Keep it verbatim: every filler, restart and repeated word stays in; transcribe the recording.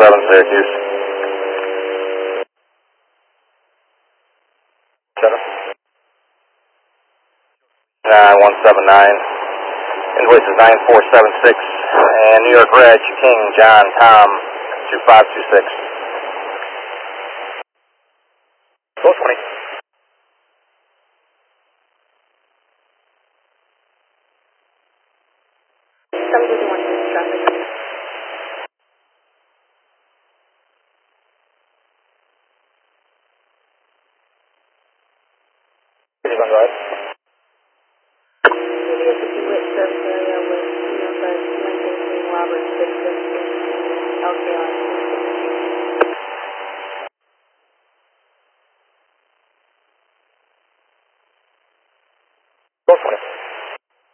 seven, Syracuse. Seven. nine one seven nine. Invoice is nine four seven six. And New York Reg, King, John, Tom, two five two six. four twenty. seven two one six traffic. Anyone go ahead? C B S fifty Wit service area with New York Reg, Lincoln, King, Robert, six fifty, L K R.